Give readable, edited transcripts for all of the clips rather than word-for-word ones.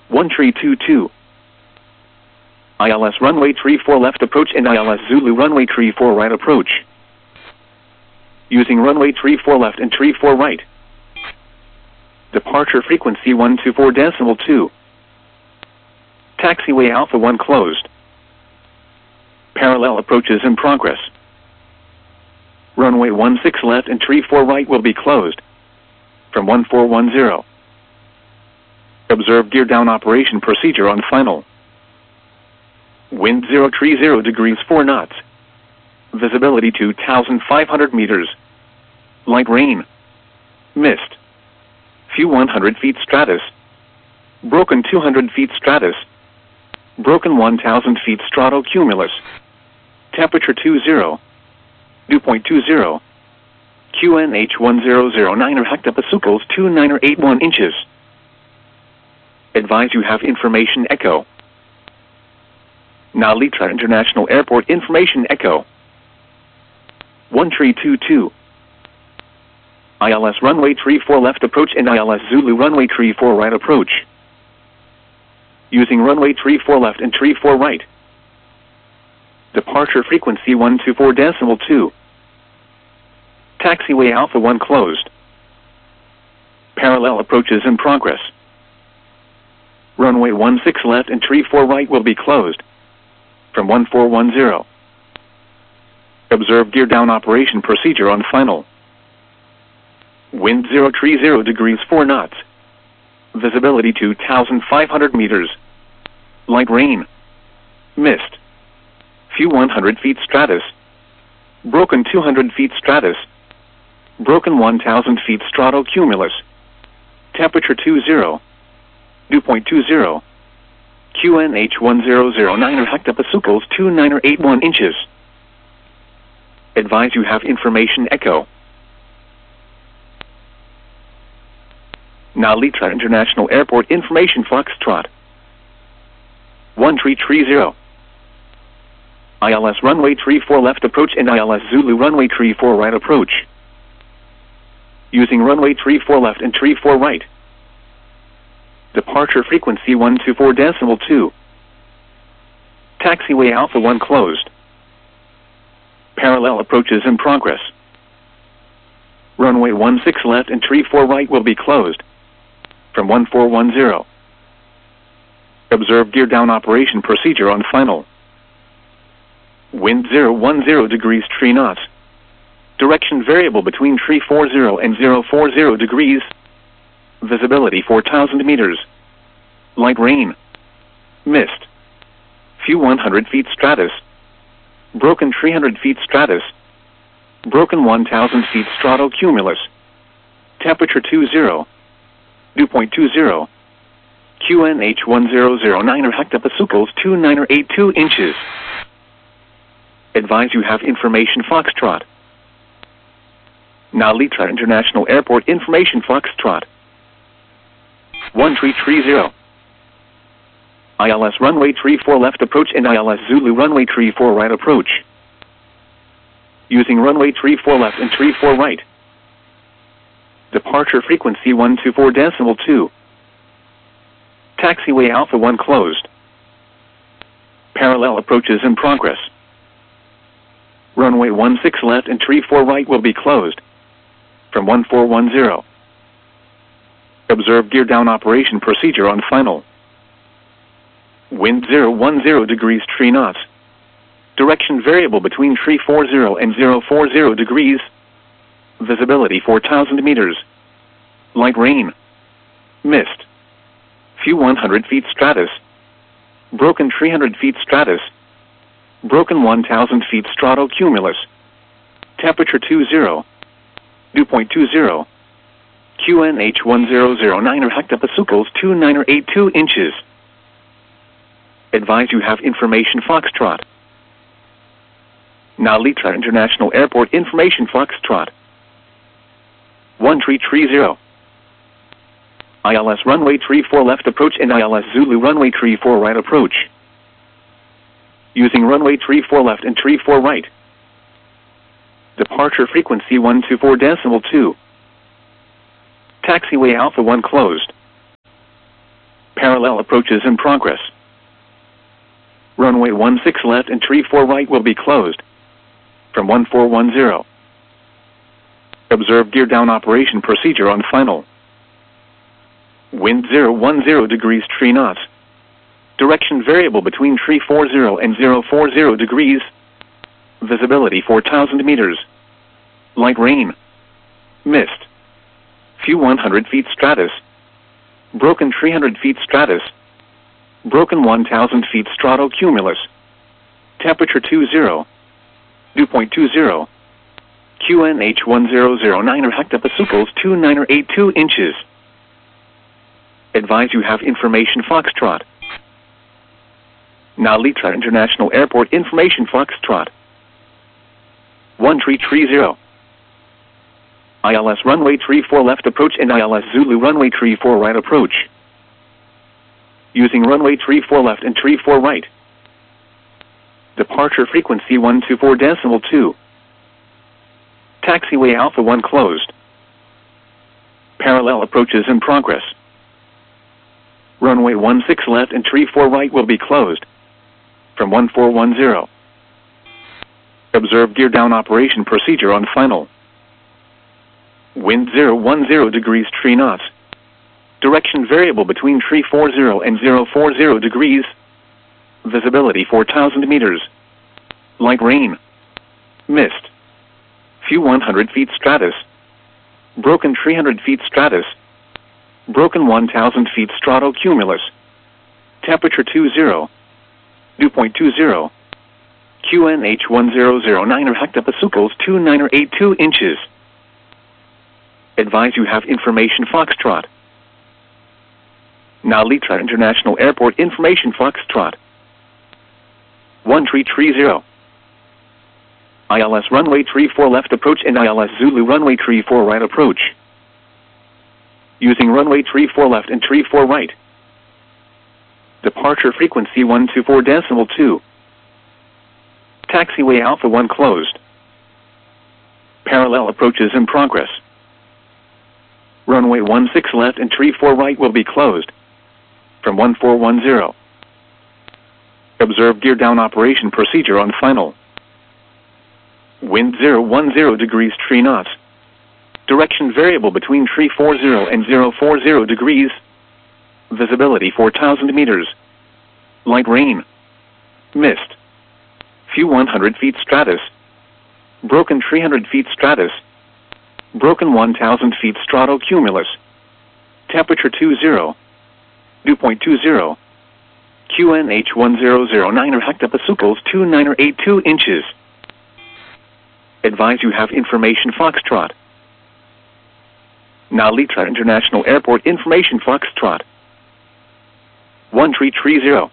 1322. ILS runway 34 left approach and ILS Zulu runway 34 right approach. Using runway 34 left and 34 right. Departure frequency 124.2. Taxiway Alpha 1 closed. Parallel approaches in progress. Runway 16 left and 34 right will be closed. From 1410. Observe gear down operation procedure on final. Wind 030 degrees 4 knots. Visibility 2,500 meters. Light rain. Mist. Few 100 feet stratus. Broken 200 feet stratus. Broken 1,000 feet stratocumulus. Temperature 20. Dew point 20. QNH 1009 hectopascals 2981 inches. Advise you have information echo. Nalitra International Airport information echo. 1322. ILS runway 34 left approach and ILS Zulu runway 34 right approach. Using runway 34 left and 34 right. Departure frequency 124.2. Taxiway Alpha 1 closed. Parallel approaches in progress. Runway 16 left and 34 right will be closed. From 1410. Observe gear down operation procedure on final. Wind 030 degrees 4 knots. Visibility 2,500 meters. Light rain. Mist. Few 100 feet stratus. Broken 200 feet stratus. Broken 1,000 feet stratocumulus. Temperature 20. Dew point 20. QNH 1009 hectopascals 2981 inches. Advise you have information echo. Nalitra International Airport information Foxtrot. 1330. ILS runway 34 left approach and ILS Zulu runway 34 right approach. Using runway 34 left and 34 right. Departure frequency 124.2. Taxiway Alpha 1 closed. Parallel approaches in progress. Runway 16 left and 34 right will be closed. From 1410. Observe gear down operation procedure on final. Wind 010 degrees 3 knots. Direction variable between 340 and 040 degrees. Visibility 4,000 meters. Light rain. Mist. Few 100 feet stratus. Broken 300 feet stratus. Broken 1,000 feet stratocumulus. Temperature 20. Dew point 20. QNH 1009 hectopascals 2982 inches. Advise you have information Foxtrot. Nalitra International Airport information Foxtrot. 1330. ILS runway 34 left approach and ILS Zulu runway 34 right approach. Using runway 34 left and 34 right. Departure frequency 124.2. Taxiway Alpha 1 closed. Parallel approaches in progress. Runway 16 left and 34 right will be closed. From 1410. Observe gear down operation procedure on final. Wind 010 degrees 3 knots. Direction variable between 340 and 040 degrees. Visibility 4,000 meters. Light rain. Mist. Few 100 feet stratus. Broken 300 feet stratus. Broken 1,000 feet stratocumulus. Temperature 20. Dew point 20. QNH 1009 hectopascals 2982 inches. Advise you have information Foxtrot. Nalitra International Airport information Foxtrot. 1330. ILS runway 34 left approach and ILS Zulu runway 34 right approach. Using runway 34 left and 34 right. Departure frequency 124.2. Taxiway Alpha 1 closed. Parallel Parallel approaches in progress. Runway 16 left and tree 4 right will be closed. From 1410. Observe gear down operation procedure on final. Wind 010 degrees tree knots. Direction variable between tree 40 and 040 degrees. Visibility 4,000 meters. Light rain. Mist. Few 100 feet stratus. Broken 300 feet stratus. Broken 1,000 feet stratocumulus. Temperature 20. Dew point 20. QNH 1009 or hectopascals 29 or 82 inches. Advise you have information Foxtrot. Now Litra International Airport information Foxtrot. 1330. ILS runway 34 left approach and ILS Zulu runway 34 right approach. Using runway 34 left and 34 right. Departure frequency 124.2. Taxiway Alpha 1 closed. Parallel approaches in progress. Runway 16 left and 34 right will be closed. From 1410. Observe gear down operation procedure on final. Wind 010 degrees tree knots. Direction variable between tree 40 and 040 degrees. Visibility 4,000 meters. Light rain. Mist. Few 100 feet stratus. Broken 300 feet stratus. Broken 1,000 feet stratocumulus. Temperature 20. Dew point 20. QNH 1009 or hectopascals 29 or 82 inches. Advise you have information Foxtrot. Now Litra International Airport information Foxtrot. 1330. ILS runway 34 left approach and ILS Zulu runway 34 right approach. Using runway 34 left and 34 right. Departure frequency 124.2. Taxiway Alpha 1 closed. Parallel approaches in progress. Runway 16 left and 34 right will be closed. From 1410. Observe gear down operation procedure on final. Wind 010 degrees tree knots. Direction variable between tree 40 and 040 degrees. Visibility 4,000 meters. Light rain. Mist. Few 100 feet stratus. Broken 300 feet stratus. Broken 1,000 feet stratocumulus. Temperature 20. Dew point 20. QNH 1009 or hectopascals 29 or 82 inches. Advise you have information Foxtrot. Now Litra International Airport information Foxtrot. 1330.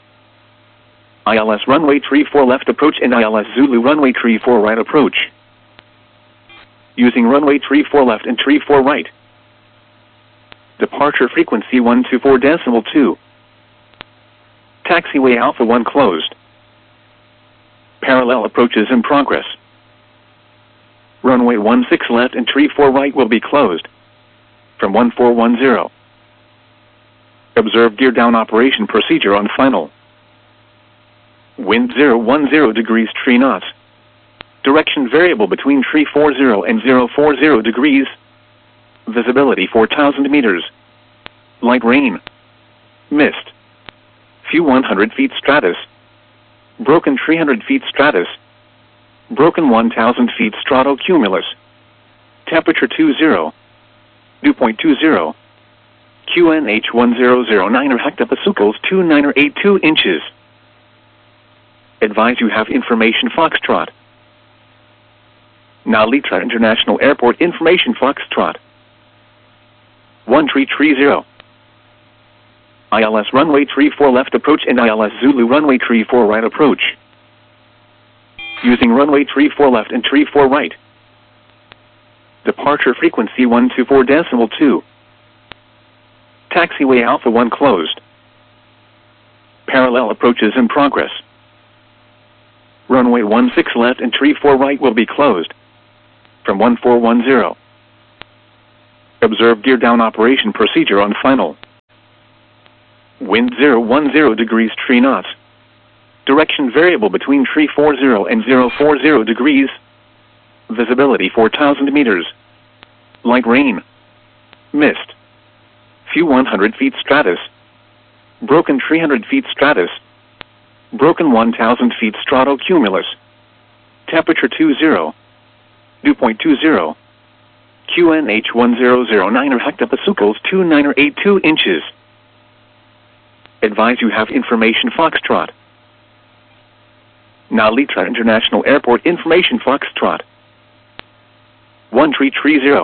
ILS runway 34 left approach and ILS Zulu runway 34 right approach. Using runway 34 left and 34 right. Departure frequency 124.2. Taxiway Alpha 1 closed. Parallel approaches in progress. Runway 16 left and 34 right will be closed. From 1410. Observe gear down operation procedure on final. Wind 010 degrees tree knots. Direction variable between tree 40 and 040 degrees. Visibility 4,000 meters. Light rain. Mist. Few 100 feet stratus. Broken 300 feet stratus. Broken 1,000 feet stratocumulus. Temperature 20. Dew point 20. QNH 1009 or hectopascals 29 or 82 inches. Advise you have information Foxtrot. Now Litra International Airport information Foxtrot. 1330. ILS runway 34 left approach and ILS Zulu runway 34 right approach. Using runway 34 left and 34 right. Departure frequency 124.2. Taxiway Alpha 1 closed. Parallel approaches in progress. Runway 16 left and 34 right will be closed. From 1410. Observe gear down operation procedure on final. Wind 010 degrees 3 knots. Direction variable between 340 and 040 degrees. Visibility 4,000 meters. Light rain. Mist. Few 100 feet stratus. Broken 300 feet stratus. Broken 1,000 feet stratocumulus. Temperature 20. Dew point 20. QNH 1009 or hectopascals 29 or 82 inches. Advise you have information Foxtrot. Now Litra International Airport information Foxtrot. 1330.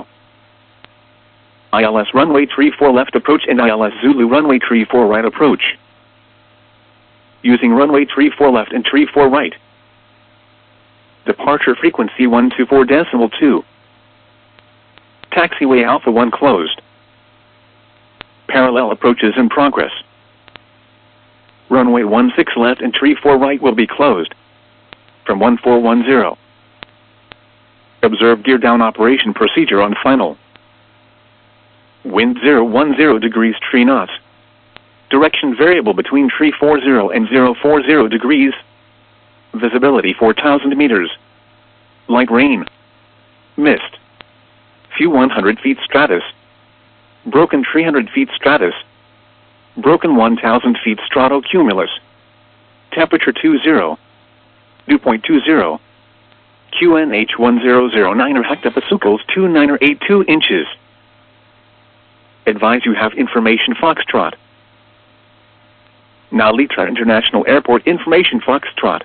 ILS runway 34 left approach and ILS Zulu runway 34 right approach. Using runway 34 left and 34 right. Departure frequency 124.2. Taxiway Alpha 1 closed. Parallel approaches in progress. Runway 16 left and 34 right will be closed. From 1410. Observe gear down operation procedure on final. Wind 010 degrees 3 knots. Direction variable between 340 and 040 degrees. Visibility 4,000 meters. Light rain. Mist. Few 100 feet stratus. Broken 300 feet stratus. Broken 1,000 feet stratocumulus. Temperature 20. Dew point 20. QNH 1009 or hectopascals 29 or 82 inches. Advise you have information Foxtrot. Now Litra International Airport information Foxtrot.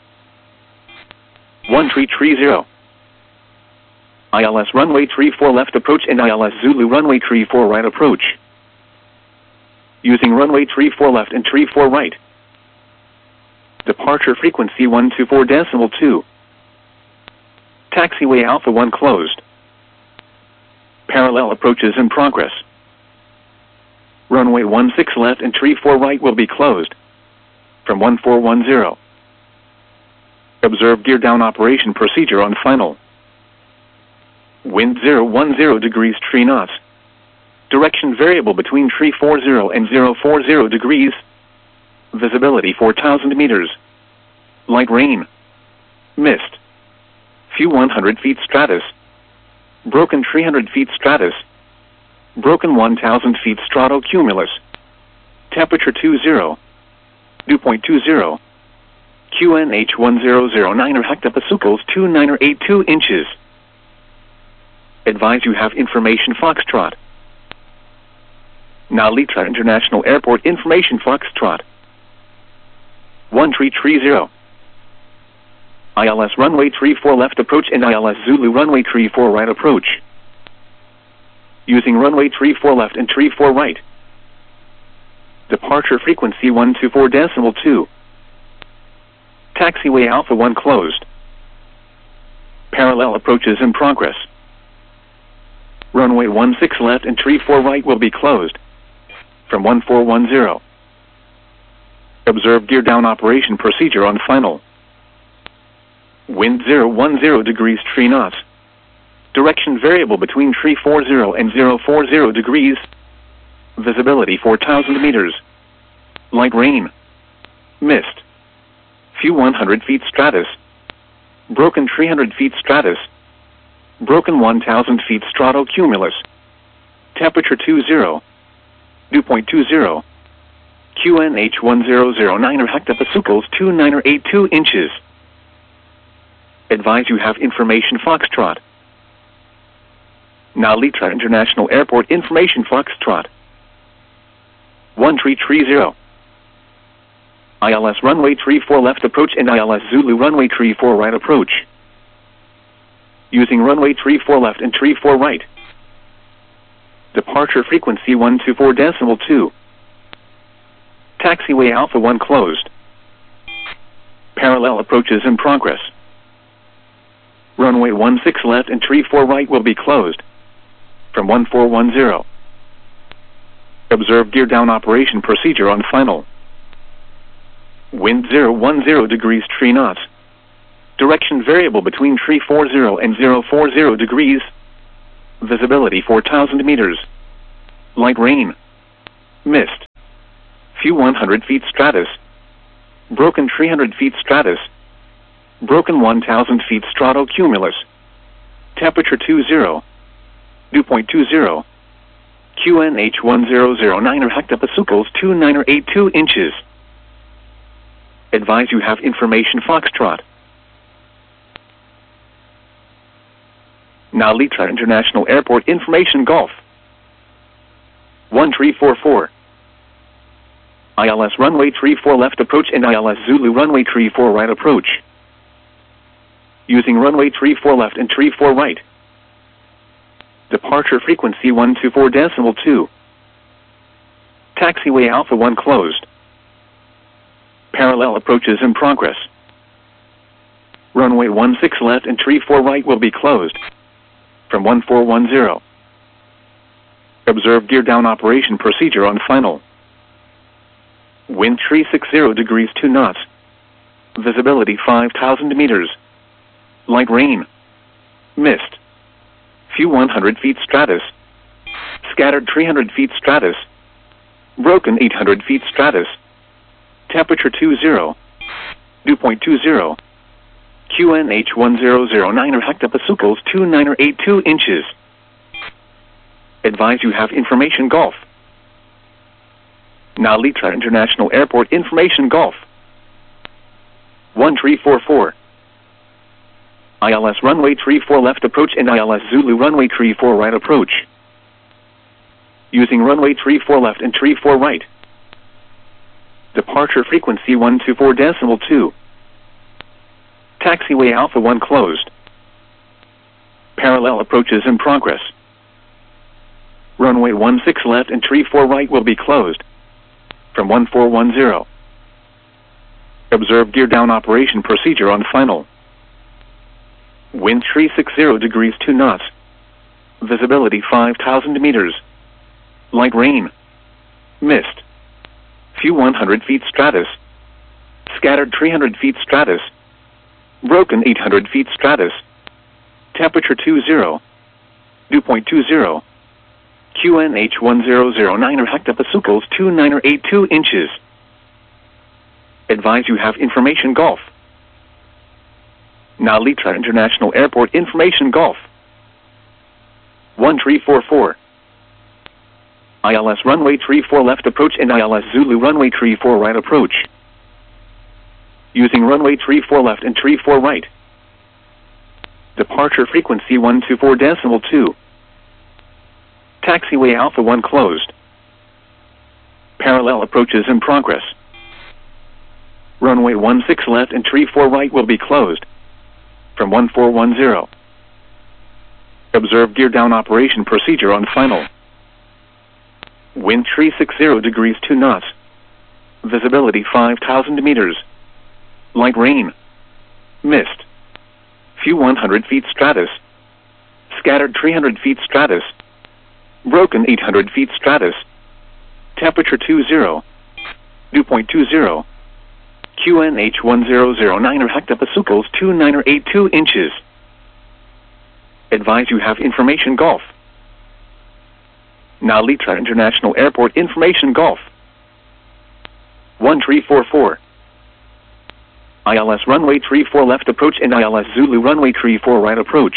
1330. ILS runway 34 left approach and ILS Zulu runway 34 right approach. Using runway 34 left and 34 right. Departure frequency 124.2. Taxiway Alpha 1 closed. Parallel approaches in progress. Runway 16 left and 34 right will be closed. From 1410. Observe gear down operation procedure on final. Wind 010 degrees 3 knots. Direction variable between 340 and 040 degrees. Visibility 4,000 meters. Light rain. Mist. Few 100 feet stratus. Broken 300 feet stratus. Broken 1,000 feet stratocumulus. Temperature 20. Dew point 20. QNH 1009 or hectopascals 29 or 82 inches. Advise you have information Foxtrot. Now Litra International Airport information Foxtrot. 1330. ILS runway 34 left approach and ILS Zulu runway 34 right approach. Using runway 34 left and 34 right. Departure frequency 124.2. Taxiway Alpha 1 closed. Parallel approaches in progress. Runway 16 left and 34 right will be closed. From 1410. Observe gear down operation procedure on final. Wind 010 degrees 3 knots. Direction variable between 340 and 040 degrees. Visibility 4,000 meters. Light rain. Mist. Few 100 feet stratus. Broken 300 feet stratus. Broken 1,000 feet stratocumulus. Temperature 20. Dew point 20. QNH 1009 or hectopascals 29 or 82 inches. Advise you have information Foxtrot. Now Litra International Airport information Foxtrot. 1330. ILS runway 34 left approach and ILS Zulu runway 34 right approach. Using runway 34 left and 34 right. Departure frequency 124.2. Taxiway Alpha 1 closed. Parallel approaches in progress. Runway 16 left and 34 right will be closed. From 1410. Observe gear down operation procedure on final. Wind 010 degrees 3 knots. Direction variable between 340 and 040 degrees. Visibility 4,000 meters. Light rain. Mist. Few 100 feet stratus. Broken 300 feet stratus. Broken 1000 feet stratocumulus. Temperature 20. Dew point 20. QNH 1009 or hectopascals 2982 inches. Advise you have information Foxtrot. Now Litra International Airport information Golf. 1344. ILS runway 34 left approach and ILS Zulu runway 34 right approach. Using runway 34 left and 34 right. Departure frequency 124.2. Taxiway Alpha 1 closed. Parallel approaches in progress. Runway 16 left and 34 right will be closed. From 1410. Observe gear down operation procedure on final. Wind 360 degrees 2 knots. Visibility 5,000 meters. Light rain. Mist. Few 100 feet stratus. Scattered 300 feet stratus. Broken 800 feet stratus. Temperature 20. Dew point 20. QNH 1009 or hectopascals 2982 inches. Advise you have information Golf. Now Litra International Airport information Golf. 1344. ILS runway 34 left approach and ILS Zulu runway 34 right approach. Using runway 34 left and 34 right. Departure frequency 124.2. Taxiway Alpha 1 closed. Parallel approaches in progress. Runway 16 left and 34 right will be closed. From 1410. Observe gear down operation procedure on final. Wind 360 degrees 2 knots. Visibility 5,000 meters. Light rain. Mist. Few 100 feet stratus. Scattered 300 feet stratus. Broken 800 feet stratus. Temperature 20. Dew point 20. QNH 1009 or hectopascals 2982 inches. Advise you have information Golf. Now Litra International Airport information Golf. 1344. ILS runway 34 left approach and ILS Zulu runway 34 right approach. Using runway 34 left and 34 right. Departure frequency 124.2. Taxiway Alpha 1 closed. Parallel approaches in progress. Runway 16 left and 34 right will be closed. From 1410. Observe gear down operation procedure on final. Wind 360 degrees 2 knots. Visibility 5,000 meters. Light rain. Mist. Few 100 feet stratus. Scattered 300 feet stratus. Broken 800 feet stratus. Temperature 20. Dew point 20. QNH 1009 or hectopascals 2982 inches. Advise you have information Golf. Now Litra International Airport information Golf. 1344. ILS runway 34 left approach and ILS Zulu runway 34 right approach.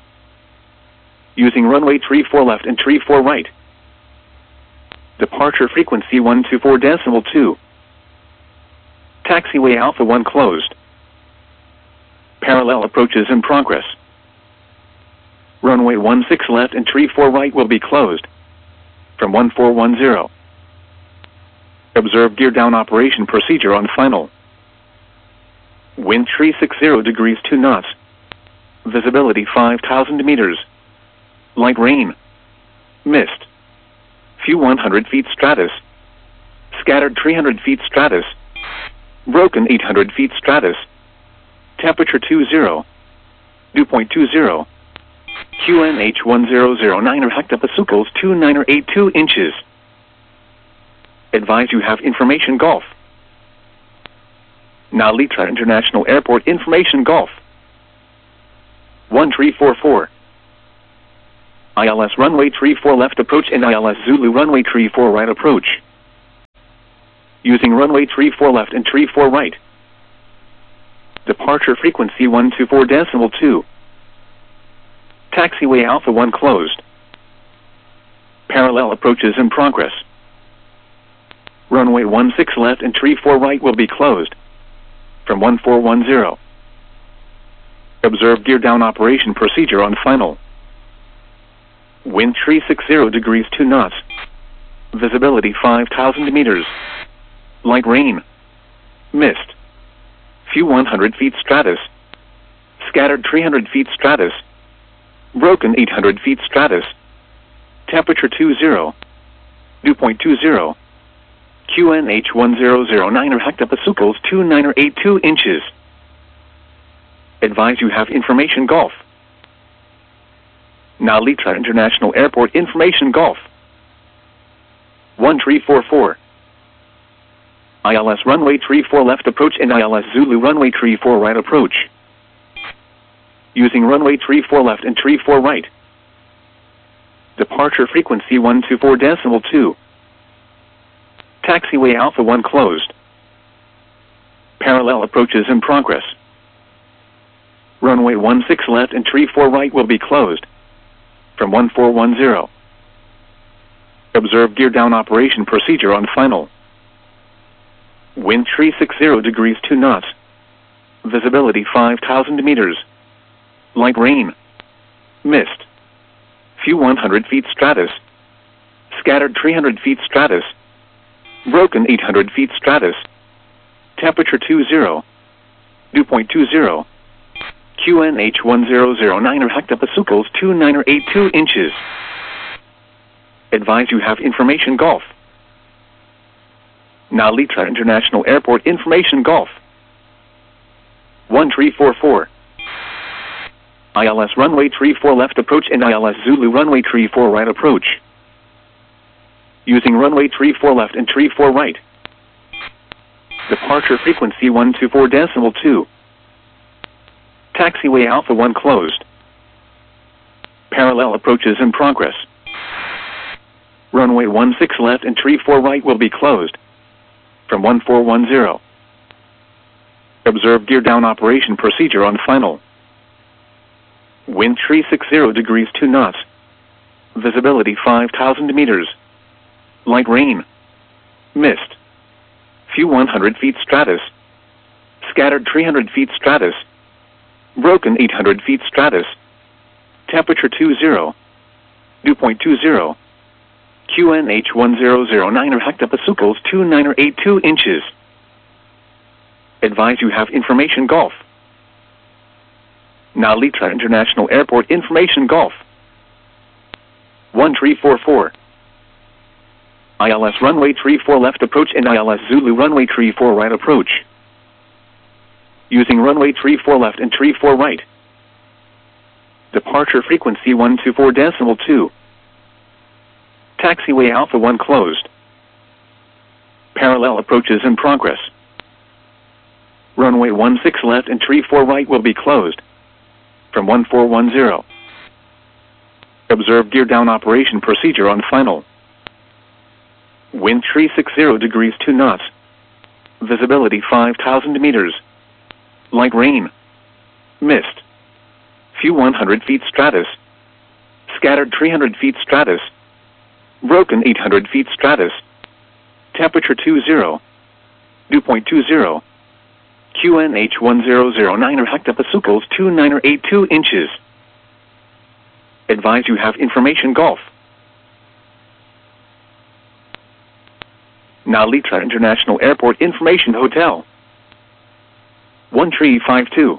Using runway 34 left and 34 right. Departure frequency 124.2. Taxiway Alpha 1 closed. Parallel approaches in progress. Runway 16 left and 34 right will be closed. From 1410. Observe gear down operation procedure on final. Wind 360 degrees 2 knots. Visibility 5,000 meters. Light rain. Mist. Few 100 feet stratus. Scattered 300 feet stratus. Broken 800 feet stratus. Temperature 20. Dew point 20. QNH 1009 or hectopascals 2982 inches. Advise you have information Golf. Now Litra International Airport information Golf. 1344. ILS runway 34 left approach and ILS Zulu runway 34 right approach. Using runway 34 left and 34 right. Departure frequency 124.2. Taxiway Alpha 1 closed. Parallel approaches in progress. Runway 16 left and 34 right will be closed. From 1410. Observe gear down operation procedure on final. Wind 360 degrees 2 knots. Visibility 5,000 meters. Light rain. Mist. Few 100 feet stratus. Scattered 300 feet stratus. Broken 800 feet stratus. Temperature 20. Dew point 20. QNH 1009 or hectopascals 2982 inches. Advise you have information Gulf. Nalita International Airport information Gulf. 1344. ILS runway 34 left approach and ILS Zulu runway 34 right approach. Using runway 34 left and 34 right. Departure frequency 124.2. Taxiway Alpha 1 closed. Parallel approaches in progress. Runway 16 left and 34 right will be closed. From 1410. Observe gear down operation procedure on final. Wind 360 degrees 2 knots. Visibility 5,000 meters. Light rain. Mist. Few 100 feet stratus. Scattered 300 feet stratus. Broken 800 feet stratus. Temperature 20. Dew point 20. QNH 1009 or hectopascals 2982 inches. Advise you have information Gulf. Nalita International Airport information Gulf. 1344. ILS runway 34 left approach and ILS Zulu runway 34 right approach. Using runway 34 left and 34 right. Departure frequency 124.2. Taxiway Alpha 1 closed. Parallel approaches in progress. Runway 16 left and 34 right will be closed. From 1410. Observe gear down operation procedure on final. Wind 360 degrees 2 knots. Visibility 5,000 meters. Light rain. Mist. Few 100 feet stratus. Scattered 300 feet stratus. Broken 800 feet stratus. Temperature 20. Dew point 20. QNH 1009 or hectopascals 2982 inches. Advise you have information Gulf. Nalita International Airport information Gulf. 1344. ILS runway 34 left approach and ILS Zulu runway 34 right approach. Using runway 34 left and 34 right. Departure frequency 124.2. Taxiway Alpha 1 closed. Parallel approaches in progress. Runway 16 left and 34 right will be closed. From 1410. Observe gear down operation procedure on final. Wind 360 degrees 2 knots. Visibility 5,000 meters. Light rain. Mist. Few 100 feet stratus. Scattered 300 feet stratus. Broken 800 feet stratus. Temperature 20. Dew point 20. QNH 1009 or hectopascals 2982 inches. Advise you have information Gulf. Nalita International Airport information Hotel. 1352.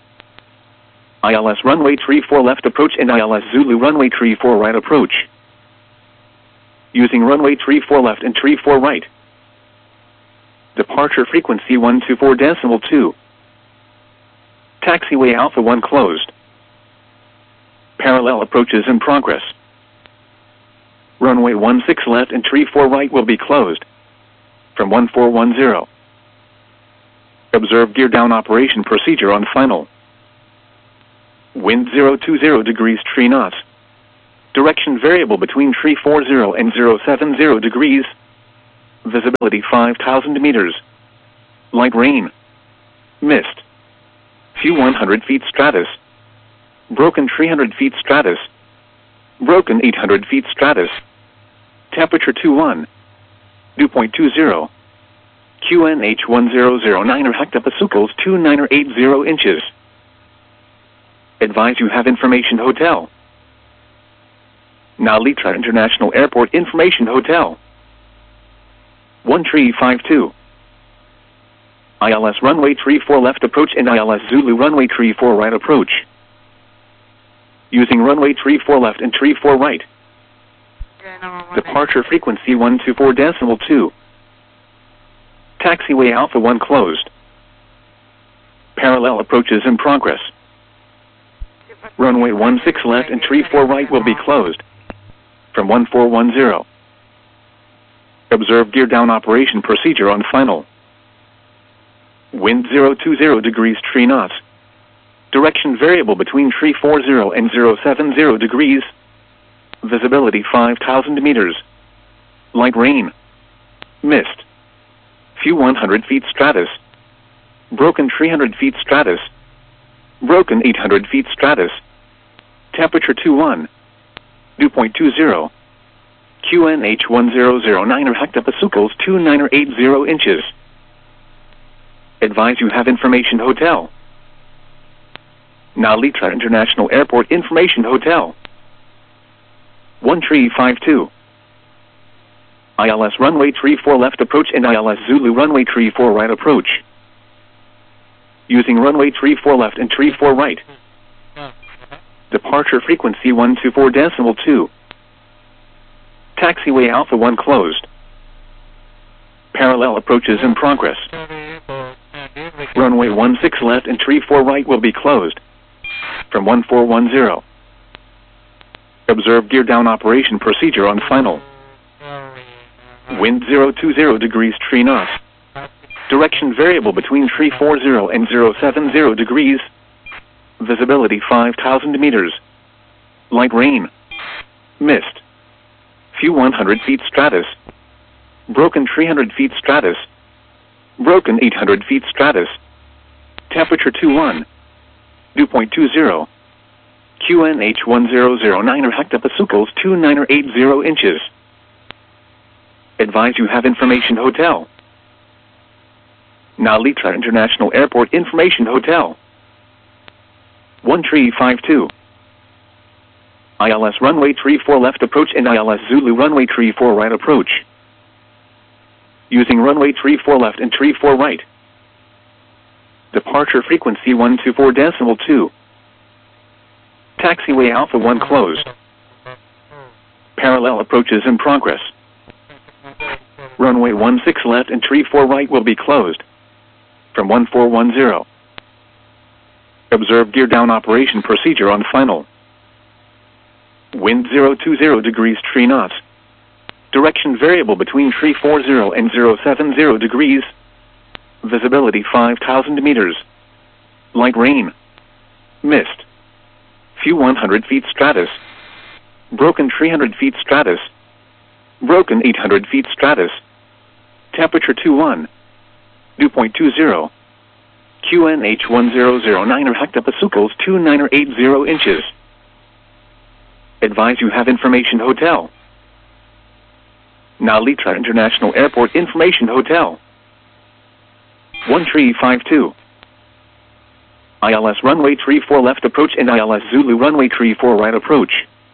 ILS runway 34 left approach and ILS Zulu runway 34 right approach. Using runway 34 left and 34 right. Departure frequency 124.2. Taxiway Alpha 1 closed. Parallel approaches in progress. Runway 16 left and 34 right will be closed. From 1410. Observe gear down operation procedure on final. Wind 020 degrees 3 knots. Direction variable between 340 and 070 degrees. Visibility 5,000 meters. Light rain. Mist. Few 100 feet stratus. Broken 300 feet stratus. Broken 800 feet stratus. Temperature 21. Dew point 20. QNH 1009 or hectopascals 2980 inches. Advise you have information hotel. Nalitra International Airport Information Hotel. 1352. ILS runway 34 left approach and ILS Zulu runway 34 right approach. Using runway 34 left and 34 right. Departure frequency 124.2. Taxiway Alpha 1 closed. Parallel approaches in progress. Runway 16 left and 34 right will be closed. From 1410. Observe gear down operation procedure on final. Wind 020 degrees 3 knots. Direction variable between 340 and 070 degrees. Visibility 5,000 meters. Light rain. Mist. Few 100 feet stratus. Broken 300 feet stratus. Broken 800 feet stratus. Temperature 21. Dew point 20. QNH 1009 or hectopascals 2980 inches. Advise you have information hotel. Nalitra International Airport Information Hotel. 1352. ILS runway 34 left approach and ILS Zulu runway 34 right approach. Using runway 34 left and 34 right. Departure frequency 124.2. Taxiway Alpha 1 closed. Parallel approaches in progress. Runway 16 left and 34 right will be closed. From 1410. Observe gear down operation procedure on final. Wind 020 degrees 3 knots. Direction variable between 340 and 070 degrees. Visibility 5,000 meters. Light rain. Mist. Few 100 feet stratus. Broken 300 feet stratus. Broken 800 feet stratus. Temperature 21. Dew point 20. QNH 1009 or hectopascals 2980 inches. Advise you have information hotel. Nalitra International Airport Information Hotel. 1352. ILS runway 34 left approach and ILS Zulu runway 34 right approach. Using runway 34 left and 34 right. Departure frequency 124.2. Taxiway Alpha 1 closed. Parallel approaches in progress. Runway 16 left and 34 right will be closed. From 1410. Observe gear down operation procedure on final. Wind 020 degrees 3 knots. Direction variable between 340 and 070 degrees. Visibility 5,000 meters. Light rain. Mist. Few 100 feet stratus. Broken 300 feet stratus. Broken 800 feet stratus. Temperature 21. Dew point 20. QNH 1009 or hectopascals 2980 inches. Advise you have information hotel. Nalitra International Airport Information Hotel. 1352. ILS runway 34 left approach and ILS Zulu runway 34 right approach.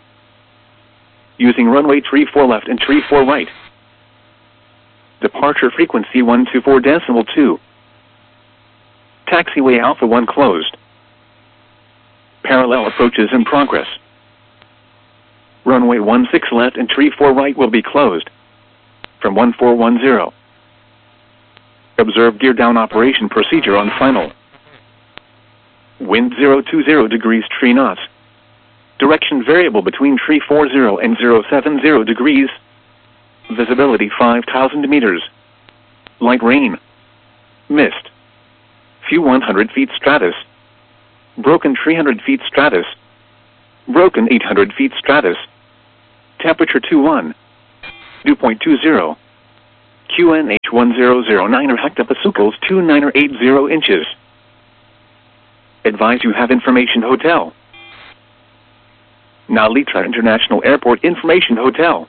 Using runway 34 left and 34 right. Departure frequency 124.2. Taxiway Alpha 1 closed. Parallel approaches in progress. Runway 16 left and 34 right will be closed. From 1410. Observe gear down operation procedure on final. Wind 020 degrees 3 knots. Direction variable between 340 and 070 degrees. Visibility 5,000 meters. Light rain. Mist. Few 100 feet stratus. Broken 300 feet stratus. Broken 800 feet stratus. Temperature 21. Dew point 20. QNH 1009 hectopascals 2980 inches. Advise you have information hotel. Nalitra International Airport Information Hotel.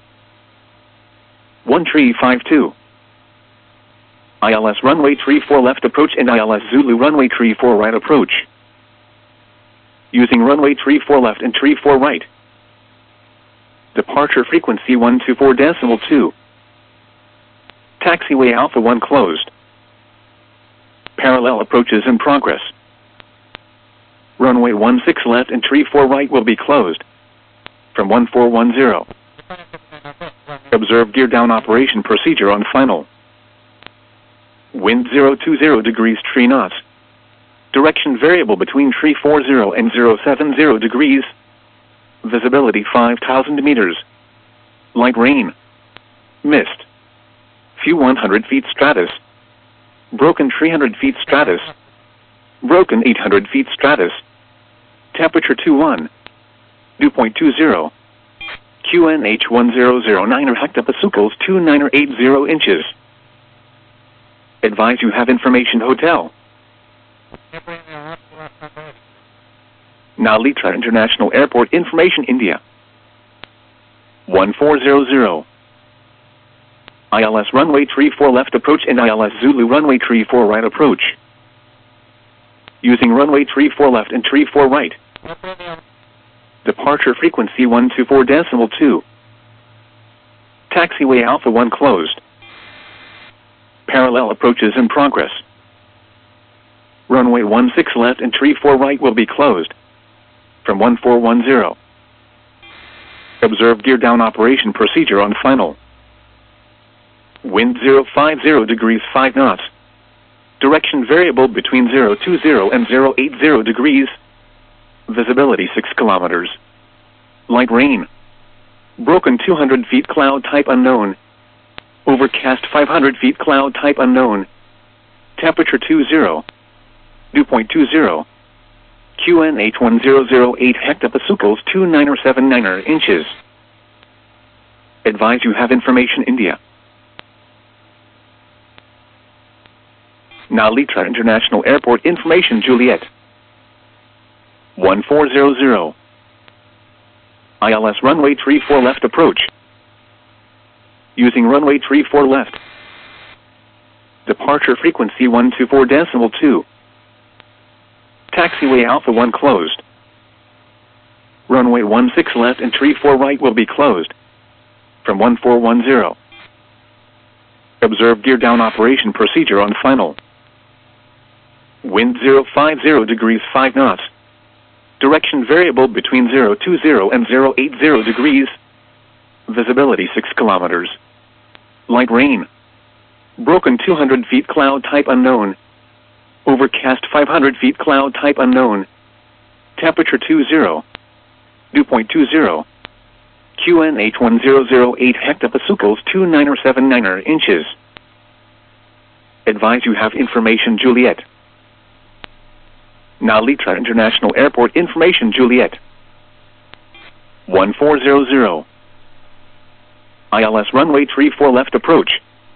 1352. ILS runway 34 left approach and ILS Zulu runway 34 right approach. Using runway 34 left and 34 right. Departure frequency 124.2. Taxiway Alpha 1 closed. Parallel approaches in progress. Runway 16 left and 34 right will be closed. From 1410. Observe gear down operation procedure on final. Wind 020 degrees 3 knots. Direction variable between 340 and 070 degrees. Visibility 5,000 meters. Light rain. Mist. Few 100 feet stratus. Broken 300 feet stratus. Broken 800 feet stratus. Temperature 21. Dew point 20. QNH 1009 hectopascals 2980 inches. Advise you have information hotel. Nalitra International Airport Information India. 1400. ILS runway 34 left approach and ILS Zulu runway 34 right approach. Using runway 34 left and 34 right. Departure frequency 124.2. Taxiway Alpha 1 closed. Parallel approaches in progress. Runway 16 left and 34 right will be closed. From 1410. Observe gear down operation procedure on final. Wind 050 degrees 5 knots. Direction variable between 020 and 080 degrees. Visibility 6 kilometers. Light rain. Broken 200 feet cloud type unknown. Overcast 500 feet cloud type unknown. Temperature 20. Dew point 20. QNH 1008 hectopascals 2979 inches. Advise you have information India. Nalitra International Airport Information Juliet. 1400. ILS runway 34 left approach. Using runway 34 left. Departure frequency 124.2. Taxiway Alpha 1 closed. Runway 16 left and 34 right will be closed. From 1410. Observe gear down operation procedure on final. Wind 050 degrees 5 knots. Direction variable between 020 and 080 degrees. Visibility 6 kilometers. Light rain. Broken 200 feet cloud type unknown. Overcast 500 feet cloud type unknown. Temperature 20. Dew point 20. QNH 1008 hectopascals 2979 inches. Advise you have information Juliet. Nalitra International Airport Information Juliet. 1400. ILS runway 34 left approach.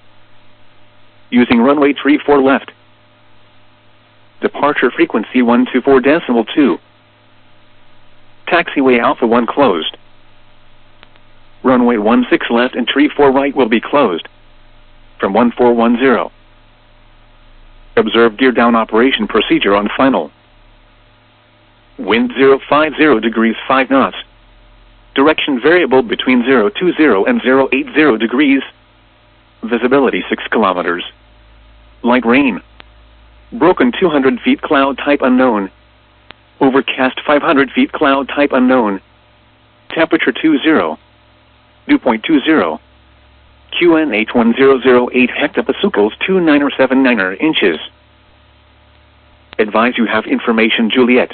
Using runway 34 left. Departure frequency 124.2. Taxiway Alpha 1 closed. Runway 16 left and 34 right will be closed. From 1410. Observe gear down operation procedure on final. Wind 050 degrees 5 knots. Direction variable between 020 and 080 degrees. Visibility 6 kilometers. Light rain. Broken 200 feet cloud type unknown. Overcast 500 feet cloud type unknown. Temperature 20. Dew point 20. QNH 1008 hectopascals 2979 inches. Advise you have information Juliet.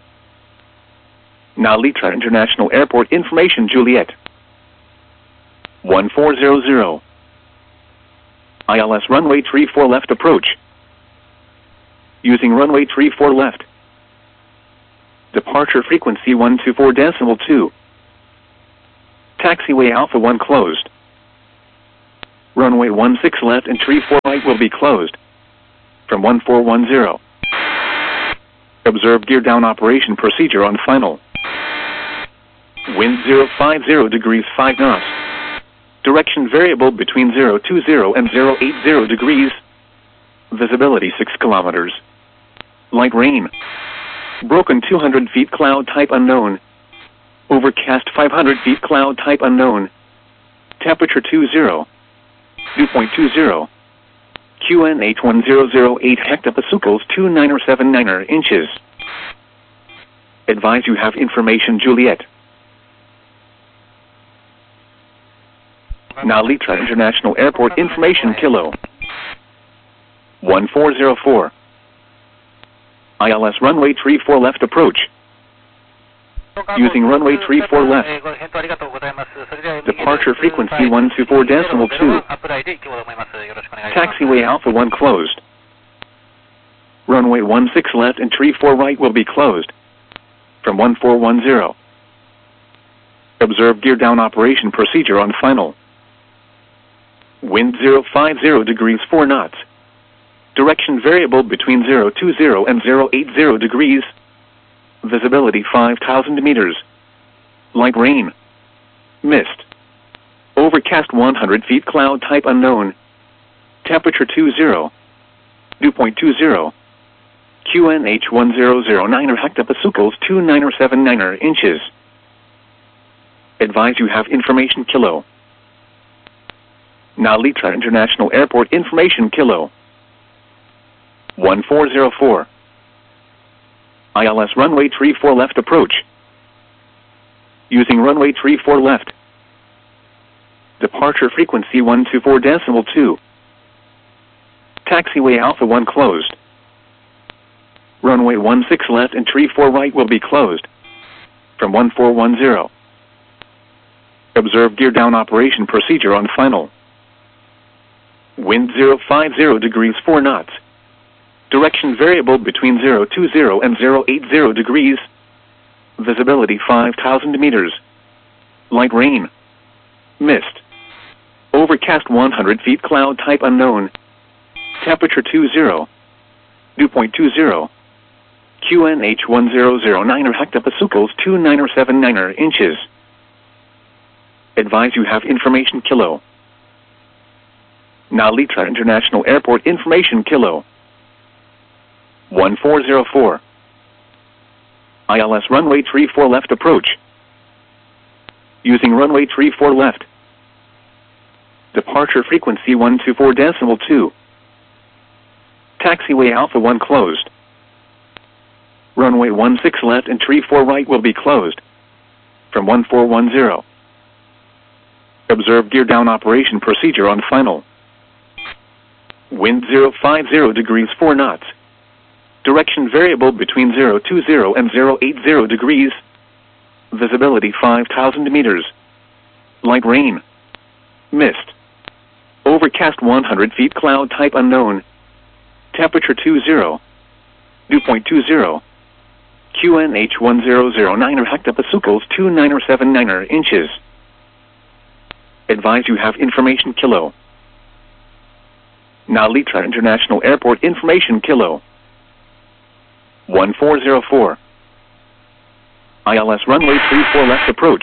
Nalitra International Airport Information Juliet. 1400. ILS runway 34 left approach. Using runway 34 left. Departure frequency 124.2. Taxiway Alpha 1 closed. Runway 16 left and 34 right will be closed. From 1410. Observe gear down operation procedure on final. Wind 050 degrees 5 knots. Direction variable between 020 and 080 degrees. Visibility 6 kilometers. Light rain. Broken 200 feet cloud type unknown. Overcast 500 feet cloud type unknown. Temperature 20. Dew point 20. QNH 1008 hectopascals 2979 inches. Advise you have information Juliet. Narita International Airport information Kilo 1404. ILS runway 34 left approach. Using runway 34 left. Departure frequency 124.2. Taxiway Alpha 1 closed. Runway 16 left and 34 right will be closed. From 1410. Observe gear down operation procedure on final. Wind 050 degrees 4 knots. Direction variable between 020 and 080 degrees. Visibility 5,000 meters. Light rain. Mist. Overcast 100 feet cloud type unknown. Temperature 20. Dew point 20. QNH 1009 hectopascals 2979 inches. Advise you have information Kilo. Narita International Airport information Kilo 1404. ILS runway 34 left approach. Using runway 34 left. Departure frequency 124.2. Taxiway Alpha 1 closed. Runway 16 left and 34 right will be closed. From 1410. Observe gear down operation procedure on final. Wind 050 degrees 4 knots. Direction variable between 020 and 080 degrees. Visibility 5,000 meters. Light rain. Mist. Overcast 100 feet cloud type unknown. Temperature 20. Dew point 20. QNH 1009 hectopascals 2979 inches. Advise you have information Kilo. Narita International Airport information Kilo 1404. ILS runway 34 left approach. Using runway 34 left. Departure frequency 124.2. Taxiway Alpha 1 closed. Runway 16 left and 34 right will be closed. From 1410. Observe gear down operation procedure on final. Wind 050 degrees 4 knots. Direction variable between 020 and 080 degrees. Visibility 5,000 meters. Light rain. Mist. Overcast 100 feet cloud type unknown. Temperature 20. Dew point 20. QNH 1009 hectopascals 2979 inches. Advise you have information Kilo. Narita International Airport information Kilo 1404. ILS runway 34 left approach.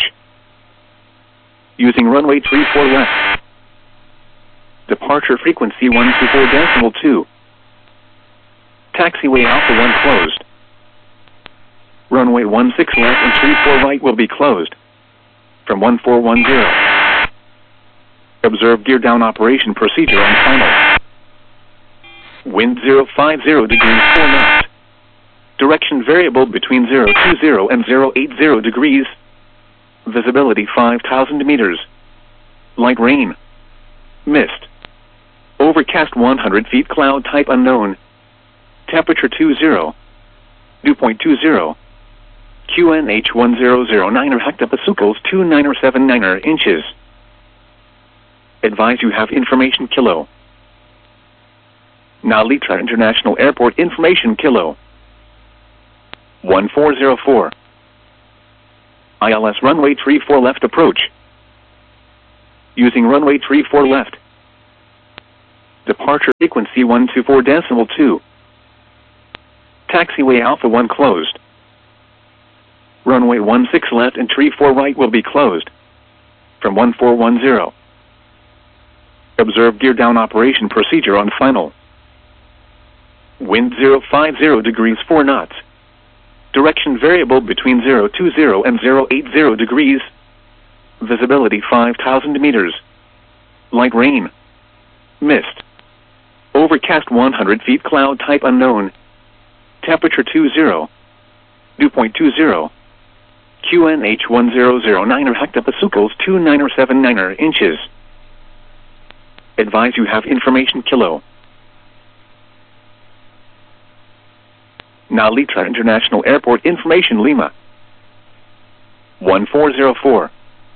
Using runway 34 left. Departure frequency 124.2. Taxiway Alpha 1 closed. Runway 16 left and 34 right will be closed. From 1410. Observe gear down operation procedure on final. Wind 050 degrees 4 knots. Direction variable between 020 and 080 degrees. Visibility 5,000 meters. Light rain. Mist. Overcast 100 feet cloud type unknown. Temperature 20. Dew point 20. QNH 1009 hectopascals 2979 inches. Advise you have information Kilo. Narita International Airport information Kilo 1404. ILS runway 34 left approach. Using runway 34 left. Departure frequency 124.2. Taxiway Alpha 1 closed. Runway 16 left and tree 4 right will be closed. From 1410. Observe gear down operation procedure on final. Wind 050 degrees 4 knots. Direction variable between 020 and 080 degrees. Visibility 5,000 meters. Light rain. Mist. Overcast 100 feet, cloud type unknown. Temperature 20. Dew point 20. QNH 1009 hectopascals 2979 inches. Advise you have information kilo. Nalitra International Airport information Lima. 1404.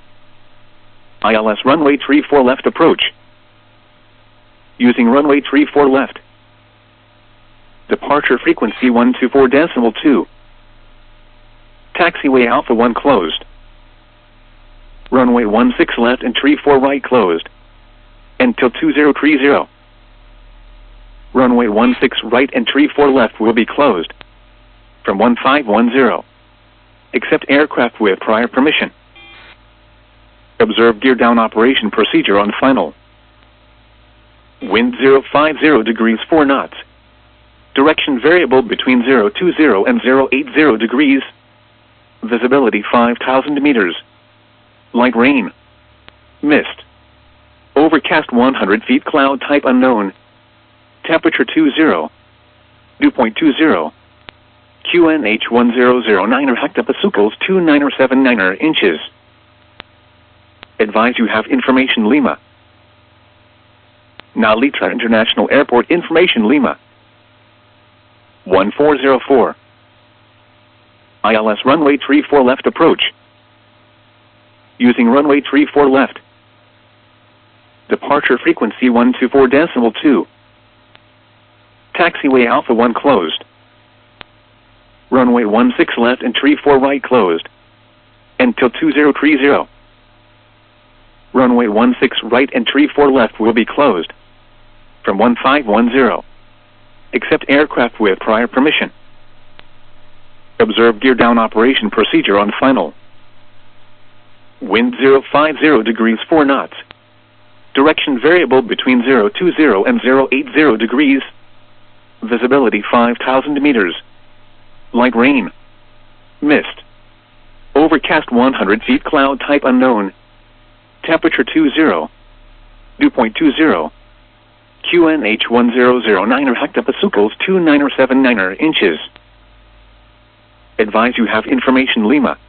ILS runway 34 left approach. Using runway 34 left. Departure frequency 124.2. Taxiway Alpha 1 closed. Runway 16 left and tree 4 right closed. Until 2030. Runway 16 right and tree 4 left will be closed. From 1510. Except aircraft with prior permission. Observe gear down operation procedure on final. Wind 050 degrees 4 knots. Direction variable between 020 and 080 degrees. Visibility 5,000 meters. Light rain. Mist. Overcast 100 feet, cloud type unknown. Temperature 20. Dew point 20. QNH 1009 hectopascals 2979 inches. Advise you have information Lima. Nalitra International Airport information Lima. 1404. ILS runway 34 left approach. Using runway 34 left. Departure frequency 124.2. Taxiway Alpha 1 closed. Runway 16 left and tree 4 right closed. Until 2030. Runway 16 right and tree 4 left will be closed. From 1510. Except aircraft with prior permission. Observe gear down operation procedure on final. Wind 050 degrees 4 knots. Direction variable between 020 and 080 degrees. Visibility 5,000 meters. Light rain. Mist. Overcast 100 feet, cloud type unknown. Temperature 20. Dew point 20. QNH 1009 hectopascals 2979 inches. Advise you have information Lima.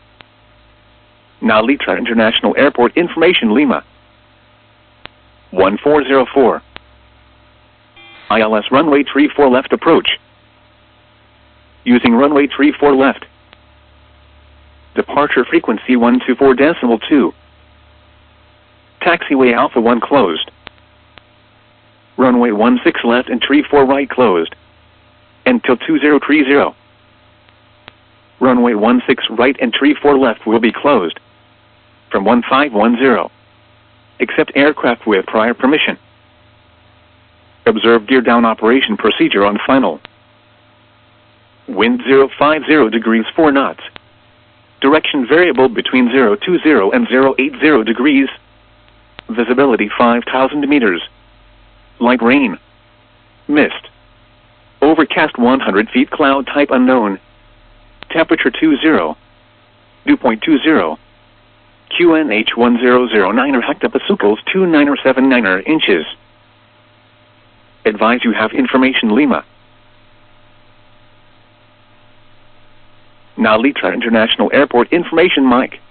Nalitra International Airport information Lima. 1404. ILS runway 34 left approach. Using runway 34 left. Departure frequency 124.2. Taxiway Alpha 1 closed. Runway 16 left and tree 4 right closed. Until 2030. Runway 16 right and tree 4 left will be closed. From 1510. Except aircraft with prior permission. Observe gear down operation procedure on final. Wind 050 degrees 4 knots. Direction variable between 020 and 080 degrees. Visibility 5,000 meters. Light rain. Mist. Overcast 100 feet, cloud type unknown. Temperature 20. Dew point 20. QNH 1009 hectopascals 2979 inches. Advise you have information Lima. Nalitra International Airport information Mike.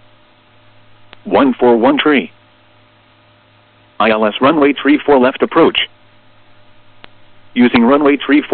141 ILS runway 34 left approach. Using runway 34